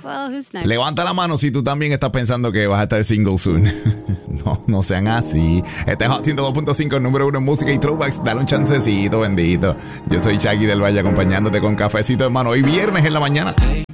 Well, who's next? Levanta la mano si tú también estás pensando que vas a estar single soon. No sean así. Este es Hot 102.5, número 1 en música y throwbacks. Dale un chancecito, bendito. Yo soy Shaggy del Valle acompañándote con cafecito, hermano. Hoy viernes en la mañana.